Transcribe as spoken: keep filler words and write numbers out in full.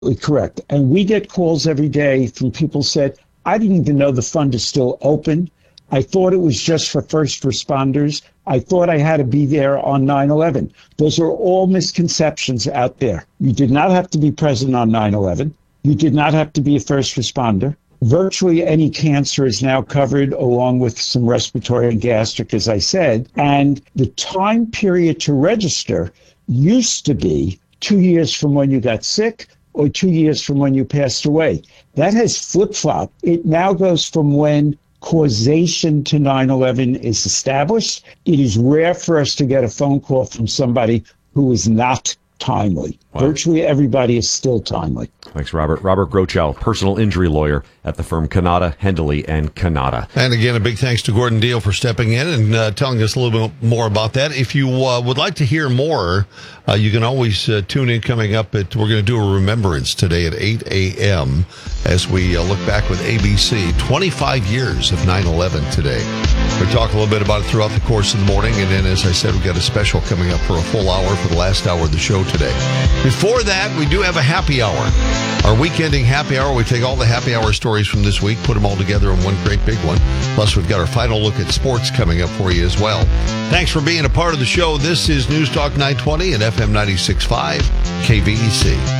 Correct. And we get calls every day from people said, I didn't even know the fund is still open. I thought it was just for first responders. I thought I had to be there on nine eleven. Those are all misconceptions out there. You did not have to be present on nine eleven. You did not have to be a first responder. Virtually any cancer is now covered, along with some respiratory and gastric, as I said. And the time period to register used to be two years from when you got sick or two years from when you passed away. That has flip-flopped. It now goes from when causation to nine eleven is established. It is rare for us to get a phone call from somebody who is not timely. Wow. Virtually everybody is still timely. Thanks, Robert. Robert Grochow, personal injury lawyer at the firm Kanata, Hendley and Kanata. And again, a big thanks to Gordon Deal for stepping in and uh, telling us a little bit more about that. If you uh, would like to hear more, uh, you can always uh, tune in coming up at, we're going to do a remembrance today at eight a.m. as we uh, look back with A B C, twenty-five years of nine eleven today. We'll talk a little bit about it throughout the course of the morning, and then, as I said, we've got a special coming up for a full hour for the last hour of the show today. Before that, we do have a happy hour. Our weekending happy hour, we take all the happy hour stories from this week, put them all together in one great big one. Plus, we've got our final look at sports coming up for you as well. Thanks for being a part of the show. This is News Talk nine twenty and F M ninety-six point five K V E C.